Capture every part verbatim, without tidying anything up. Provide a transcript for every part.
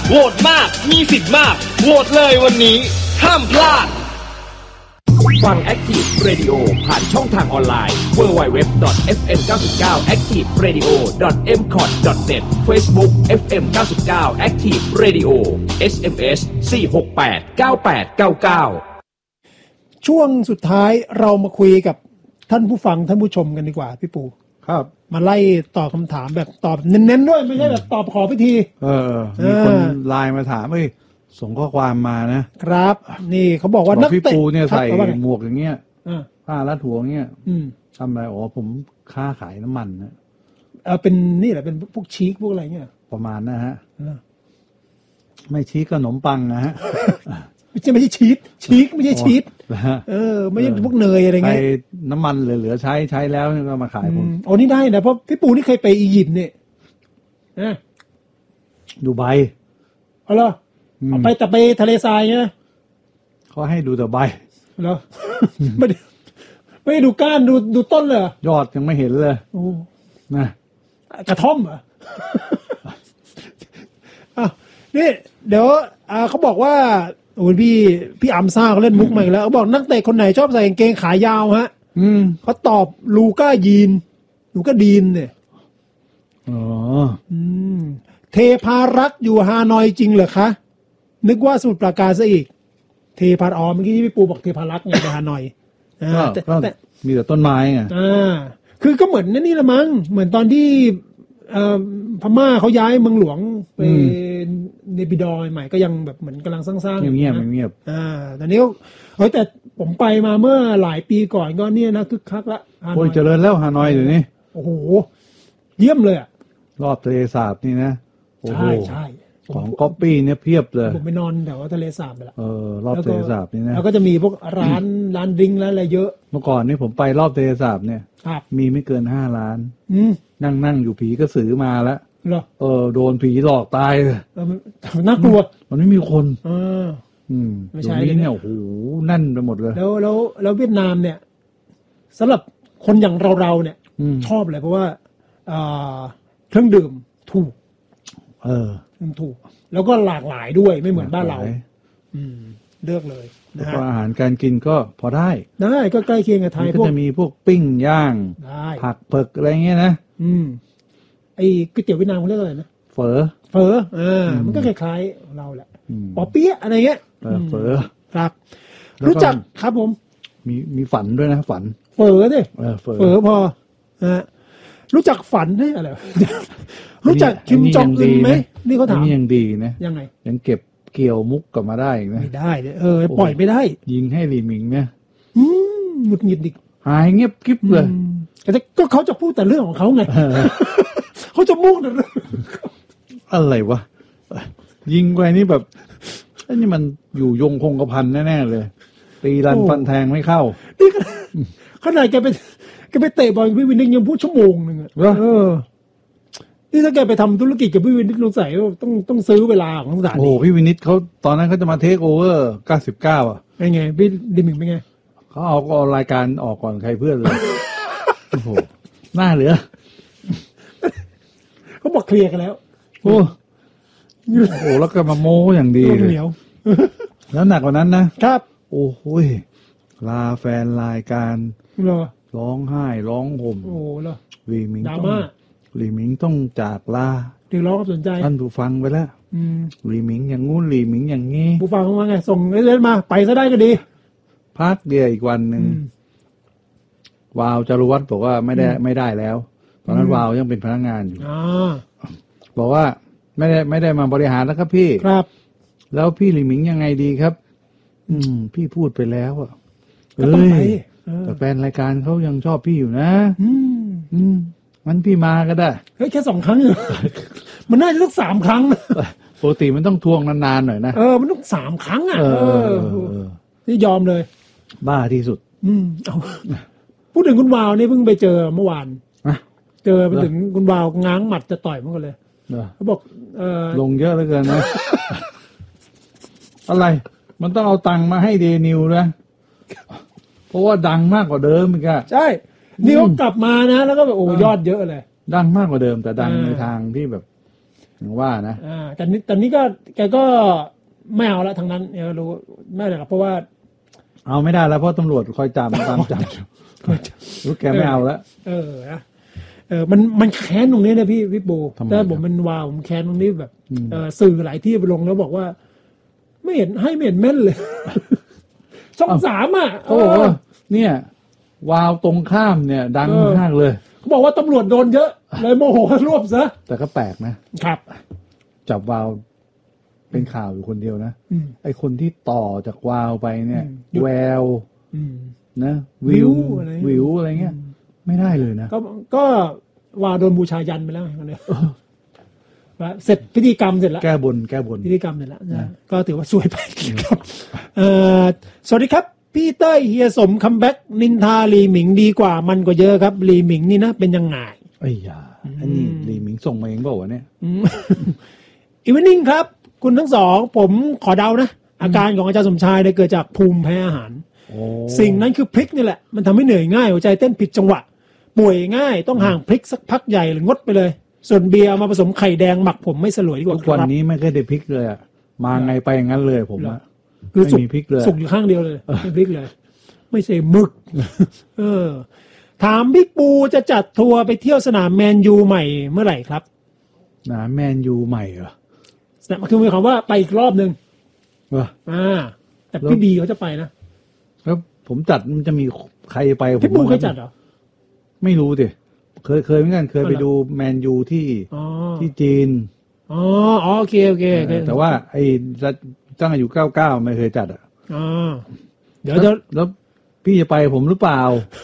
โหวตมากมีสิทธิ์มากโหวตเลยวันนี้ห้ามพลาดฟัง Active Radio ผ่านช่องทางออนไลน์ ดับเบิลยู ดับเบิลยู ดับเบิลยู ดอท เอฟ เอ็ม เก้าสิบเก้า แอคทีฟเรดิโอ ดอท เอ็ม คอท ดอท เน็ต Facebook เอฟ เอ็ม เก้าสิบเก้า Active Radio เอส เอ็ม เอส สี่ หก แปด เก้า แปด เก้า เก้าช่วงสุดท้ายเรามาคุยกับท่านผู้ฟังท่านผู้ชมกันดีกว่าพี่ปูครับมาไล่ตอบคำถามแบบตอบเน้นๆด้วยไม่ใช่แบบตอบขอพิธีเออมีคนไลน์มาถามเอ้ยส่งข้อความมานะครับนี่เขาบอกว่านักเตะพี่ปูเนี่ยใส่หมวกอย่างเงี้ยผ้ารัดหัวเงี้ยทำอะไรอ๋อผมค้าขายน้ำมันนะเออเป็นนี่แหละเป็นพวกชีกพวกอะไรเงี้ยประมาณนะฮะไม่ชีกขนมปังนะฮะไม่ใช่ไม่ใช่ชีสชีสไม่ใช่ชีสเออไม่ใช่พวกเนยอะไรเงี้ยน้ำมันเหลือๆใช้ใช้แล้วก็มาขายผมโอ้นี่ได้นะเพราะพี่ปูนี่เคยไปอียิปต์เนี่ยนะดูไบเอาเหรอเอาไปแต่ไปทะเลทรายไงเขาให้ดูแต่ใบเหรอไม่ได้ไม่ได้ดูก้านดูดูต้นเลยยอดยังไม่เห็นเลยโอ้นะกระท่อมเหรออ่ะนี่เดี๋ยวอ่าเขาบอกว่าโอ้ยพี่พี่อัมซ่าเขาเล่นมุกใหม่แล้วเขาบอกนักเตะคนไหนชอบใส่กางเกงขายาวฮะอืมเขาตอบลูก้ายีนลูก้าดีนเนี่ยอ๋ออืมเทพารักษ์อยู่ฮานอยจริงเหรอคะนึกว่าสมุทรปราการซะอีกเทพาอ๋อเมื่อกี้ที่พี่ปูบอกเทพารักษ์ไงไปฮานอยอ่าแต่มีแต่ต้นไม้ไงอ่าคือก็เหมือนนั่นนี่ละมั้งเหมือนตอนที่เอ่อพม่าเขาย้ายเมืองหลวงไปเนปิดอร์ใหม่ก็ยังแบบเหมือนกำลังสร้างๆเงียบๆเงียบอ่าตอนนี้เฮ้ยแต่ผมไปมาเมื่อหลายปีก่อนก็เนี่ยนะคึกคักละโอ้ยเจริญแล้วฮานอยเดี๋ยวนี้โอ้โหเยี่ยมเลยอ่ะรอบทะเลสาบนี่นะใช่ใช่ของก๊อปปี้เนี่ยเพียบเลยผมไปนอนแถวทะเลสาบไปแล้วเออรอบทะเลสาบนี่นะแล้วก็จะมีพวกร้านร้านดริงก์ร้านอะไรเยอะเมื่อก่อนนี่ผมไปรอบทะเลสาบเนี่ยมีไม่เกินห้าร้านนั่งนั่งอยู่ผีก็สือมาแล้วเออโดนผีหลอกตายเลยน่ากลัวมันไม่มีคนเอออืมไม่ใช่เนี่ยโอ้โหนั่นไปหมดเลยแล้วแล้วแล้วเวียดนามเนี่ยสำหรับคนอย่างเราเราเนี่ยชอบเลยเพราะว่าเครื่องดื่มถูกเออถูกแล้วก็หลากหลายด้วยไม่เหมือนบ้านเราอืมเลือกเลยแล้วก็อาหารการกินก็พอได้ได้ก็ใกล้เคียงกับไทยก็จะมีพวกปิ้งย่างผักเผือกอะไรเงี้ยนะอืมไอ้ก๋วยเตี๋ยวเวียดนามเขาเรียกอะไรนะเฝอเฝอเออมันก็คล้ายๆเราแหละปอเปี๊ยะอะไรเงี้ยเฝอครับรู้จักครับผมมีมีฝันด้วยนะฝันเฝอดิเออเฝอเฝอพอฮะรู้จักฝันให้อะไรรู้จักคิมจองอึนไหมนี่เขาถามนี่ยังดีนะยังไงยังเก็บเกี่ยวมุกกลับมาได้นะไม่ได้เออปล่อยไม่ได้ยิงให้ลีหมิงเนี่ยอืมหงุดหงิดดิหายเงียบกริบเลยแต่ก็เขาจะพูดแต่เรื่องของเขาไงเขาจะมุ่งแต่เรื่องอะไรวะยิงไปนี่แบบไอ้นี่มันอยู่ยงคงกระพันแน่ๆเลยตีรันฟันแทงไม่เข้านี่ขนาดแกไปแกไปเตะบอลพี่วินยังพูดชั่วโมงนึงอ่ะเออนี่ถ้าแกไปทำธุรกิจกับพี่วินิตลุงใส่ต้องต้องซื้อเวลาของสถานีโอ้พี่วินิตเขาตอนนั้นเขาจะมาเทคโอเวอร์เก้าสิบเก้าอ่ะเป็นไงพี่ดิมิงเป็นไงเขาเอาก็รายการออกก่อนใครเพื่อนเลยโอ้โหน่าเหลือเขาบอกเคลียร์กันแล้วโอ้โหแล้วก็มาโม้อย่างดีเลยแล้วหนักกว่านั้นนะครับโอ้โหลาแฟนรายการร้องไห้ร้องห่มโอ้เหรอลีมิงดราม่าลีมิงต้องจากลาถึงร้องกับสนใจท่านผู้ฟังไปแล้วลีมิงอย่างงู้นลีมิงอย่างงี้ผู้ฟังว่าไงส่งเล่นมาไปซะได้ก็ดีพักเดียวอีกวันหนึ่งวาวจารุวัฒน์บอกว่าไม่ได้ไม่ได้แล้วตอนนั้นวาวยังเป็นพนักงานอยู่บอกว่าไม่ได้ไม่ได้มาบริหารแล้วครับพี่ครับแล้วพี่ลีมิงยังไงดีครับอืมพี่พูดไปแล้วอ่ะเอ้ยแต่แฟนรายการเขายังชอบพี่อยู่นะอืมอืมมันพี่มาก็ได้เฮ้ยแค่สองครั้งเหรอมันน่าจะต้องสามครั้งปกติมันต้องทวงนานๆหน่อยนะเออมันต้องสามครั้งอ่ะเออนี่ยอมเลยบ้าที่สุดอืมเอาพูดถึงคุณวาวนี่เพิ่งไปเจอเมื่อวานเจอไปถึงคุณวาวง้างหมัดจะต่อยมันกันเลยเขาบอกเออลงเยอะเหลือเกินนะอะไรมันต้องเอาตังค์มาให้เดนิวนะเพราะว่าดังมากกว่าเดิมอีกอ่ะใช่นี่เขากลับมานะแล้วก็แบบโอ้ยอดเยอะเลยดังมากกว่าเดิมแต่ดังในทางที่แบบอย่างว่านะอ่าแต่นี้แต่นี้ก็แกก็ไม่เอาละทางนั้นแกรู้ไม่เลยครับเพราะว่าเอาไม่ได้แล้วเพราะตำรวจคอยจับตามจับรู้แกไม่เอาแล้วเออนะเออมันมันแค้นตรงนี้นะพี่พี่โบถ้าผมมันวาวผมแค้นตรงนี้แบบเออสื่อหลายที่ไปลงแล้วบอกว่าไม่เห็นให้ไม่เห็นแม่นเลยช่องสามอ่ะโอ้เนี่ยวาวตรงข้ามเนี่ยดังมากเลยเขาบอกว่าตำรวจโดนเยอะเลยโมโหรวบซะแต่ก็แปลกนะครับจับวาวเป็นข่าวอยู่คนเดียวนะไอคนที่ต่อจากวาวไปเนี่ยแววนะวิววิวอะไรเงี้ยไม่ได้เลยนะก็ก็วาวโดนบูชายันไปแล้วคนเดียวเสร็จพิธีกรรมเสร็จแล้วแก้บนแก้บนพิธีกรรมเสร็จแล้วนะก็ถือว่าสวยไปครับเอ่อสวัสดีครับพี่เต้ยเฮียสมคัมแบ็กนินทาลีหมิงดีกว่ามันก็เยอะครับลีหมิงนี่นะเป็นยังไงไอ้ยาอันนี้ลีหมิงส่งมาเองเปล่าวะเนี่ยอีเวนนิ่งครับคุณทั้งสองผมขอเดานะอาการของอาจารย์สมชายเนี่ยเกิดจากภูมิแพ้อาหารสิ่งนั้นคือพริกนี่แหละมันทำให้เหนื่อยง่ายหัวใจเต้นผิดจังหวะป่วยง่ายต้องห่างพริกสักพักใหญ่หรืองดไปเลยส่วนเบียร์มาผสมไข่แดงหมักผมไม่สลวยดีกว่าทุกวันนี้ไม่เคยได้พริกเลยอ่ะมาไงไปอย่างนั้นเลยผมอะคือสุกพริกเลยสุกอยู่ข้างเดียวเลยไม่พริกเลยไม่ใช่มึกเออถามพี่ปูจะจัดทัวร์ไปเที่ยวสนามแมนยูใหม่เมื่อไหร่ครับสนามแมนยูใหม่เหรอสนามคือหมายความว่าไปอีกรอบนึงเหรออ่าแต่พี่บีเขาจะไปนะแล้วผมจัดมันจะมีใครไปพี่ปูเคยจัดเหรอไม่รู้ดิเคยเคยเหมือนกันเคยไปดูแมนยูที่ที่จีนอ๋อโอเคโอเคแต่ว่าไอ้ตั้งอายุเก้าเก้าไม่เคยจัดอ่ะอ๋อเดี๋ยวแล้วพี่จะไปผมหรือเปล่า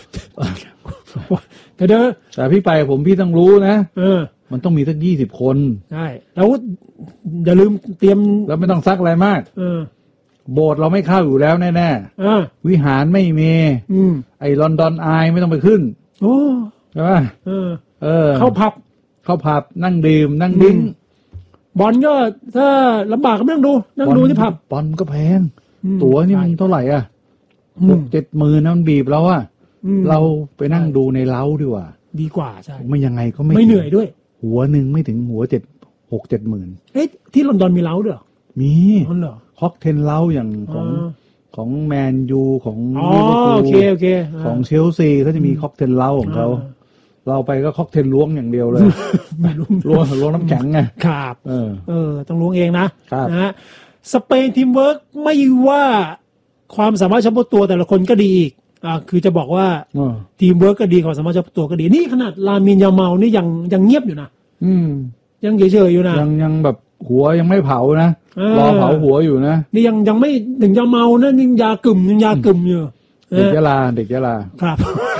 เดี๋ยวแต่พี่ไปผมพี่ต้องรู้นะเออมันต้องมีสักยี่สิบคนใช่แล้วอย่าลืมเตรียมแล้วไม่ต้องซักอะไรมากเออโบสถ์เราไม่เข้าอยู่แล้วแน่ๆวิหารไม่มีไอ้ลอนดอนอายไม่ต้องไปขึ้นโอ้ใช่ไหมเออเออเข้าผับเข้าผับนั่งดื่มนั่งดิ้งบอลก็ถ้าลำบากก็นั่งดูนั่งดูที่ผับบอลก็แพงตั๋วนี่มันเท่าไหร่อ่ะหกเจ็ดหมื่นนะมันบีบแล้วอ่ะเราไปนั่งดูในเล้าดีกว่าดีกว่าใช่ไม่ยังไงก็ไม่ไม่เหนื่อยด้วยหัวหนึ่งไม่ถึงหัวเจ็ดหกเจ็ดหมื่นเอ๊ะที่ลอนดอนมีเล้าด้วยมีอ๋อเหรอค็อกเทลเล้าอย่างของของแมนยูของลิเวอร์พูลโอเคโอเคของเชลซีเขาจะมีค็อกเทลเล้าของเขาเราไปก็ค็อกเทลล้วงอย่างเดียวเลยล้วงล้วงน้ำแข็งไงครับเออเออต้องล้วงเองนะนะฮะสเปนทีมเวิร์กไม่ว่าความสามารถเฉพาะตัวแต่ละคนก็ดีอีกอ่าคือจะบอกว่าทีมเวิร์กก็ดีความสามารถเฉพาะตัวก็ดีนี่ขนาดลามินยาเมานี่ยังยังเงียบอยู่นะอืมยังเฉยๆอยู่นะยังยังแบบหัวยังไม่เผานะรอเผาหัวอยู่นะนี่ยังยังไม่ถึงยาเมานะยังยากึ่มยังยากึ่มอยู่เด็กยะลาเด็กยะลาครับ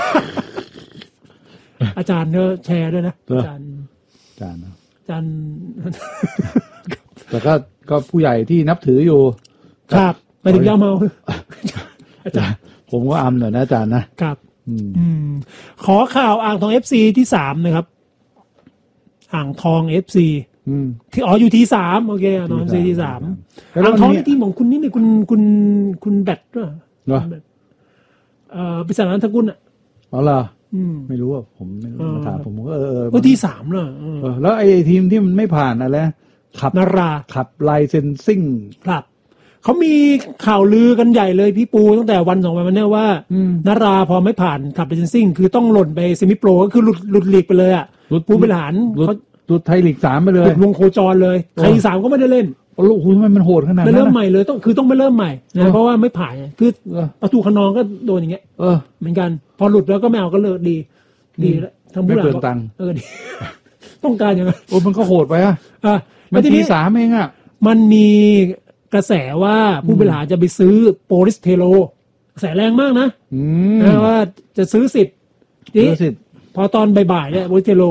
อาจารย์ก็แชร์ด้วยนะอาจารย์อาจารย์อาจารย์แต่ก็ก็ผู้ใหญ่ที่นับถืออยู่ครับไปถึงยาเมาอาจารย์ผมก็อำหน่อยนะอาจารย์นะครับอืมขอข่าวอ่างทอง เอฟ ซี ที่สามนะครับอ่างทอง เอฟ ซีที่อ๋ออยู่ที่สามโอเคอ่างทอง เอฟ ซี ที่สามอ่างทองที่ทีมของคุณนี่เนี่ยคุณคุณคุณแบทด้วยเหรอเอ่อปิศาจนันทกุลอ่ะอ๋อเหรอไม่รู้อ่ะผมไม่รู้มาถามผมก็เออเออที่สามเลยแล้วไอ้ทีมที่มันไม่ผ่านอะไรขับนาราขับไลเซนซิ่งครับเขามีข่าวลือกันใหญ่เลยพี่ปูตั้งแต่วันสองวันมาเนี่ยว่านาราพอไม่ผ่านขับไลเซนซิ่งคือต้องหล่นไปเซมิโปรก็คือหลุดหลุดลีกไปเลยอ่ะผู้บริหารเขาหลุดไทยลีกสามไปเลยหลุดวงโคจรเลยไทยสามก็ไม่ได้เล่นโอ้โหทำไมมันโหดขนาดนั้นไม่เริ่มใหม่เลยต้องคือต้องไปเริ่มใหม่นะเพราะว่าไม่ผ่านคือประตูขนองก็โดนอย่างเงี้ยเหมือนกันพอหลุดแล้วก็ไม่เอาก็เลิกดีดีแล้วทำผู้หลังเออดีต้องการอย่างนั้นโอ้มันก็โหดไปอ่ะอ่ะมันทีสามเองอ่ะมันมีกระแสว่าผู้บริหารจะไปซื้อโปลิสเทโลกระแสแรงมากนะนะว่าจะซื้อสิทธิ์นี่พอตอนบ่ายๆเนี่ยโปลิสเทโล